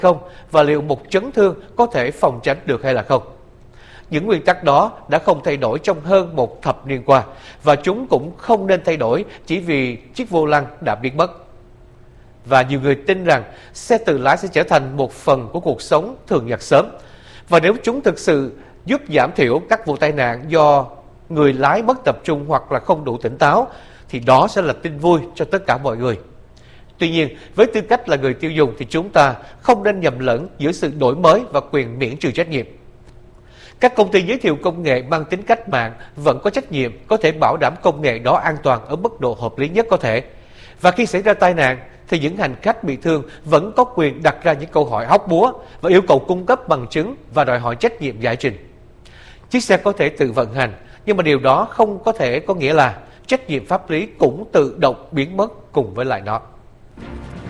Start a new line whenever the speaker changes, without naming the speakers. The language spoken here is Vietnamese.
không và liệu một chấn thương có thể phòng tránh được hay là không. Những nguyên tắc đó đã không thay đổi trong hơn một thập niên qua và chúng cũng không nên thay đổi chỉ vì chiếc vô lăng đã biến mất. Và nhiều người tin rằng xe tự lái sẽ trở thành một phần của cuộc sống thường nhật sớm. Và nếu chúng thực sự giúp giảm thiểu các vụ tai nạn do người lái mất tập trung hoặc là không đủ tỉnh táo, thì đó sẽ là tin vui cho tất cả mọi người. Tuy nhiên, với tư cách là người tiêu dùng thì chúng ta không nên nhầm lẫn giữa sự đổi mới và quyền miễn trừ trách nhiệm. Các công ty giới thiệu công nghệ mang tính cách mạng vẫn có trách nhiệm có thể bảo đảm công nghệ đó an toàn ở mức độ hợp lý nhất có thể. Và khi xảy ra tai nạn, thì những hành khách bị thương vẫn có quyền đặt ra những câu hỏi hóc búa và yêu cầu cung cấp bằng chứng và đòi hỏi trách nhiệm giải trình. Chiếc xe có thể tự vận hành, nhưng mà điều đó không có thể có nghĩa là trách nhiệm pháp lý cũng tự động biến mất cùng với lại nó.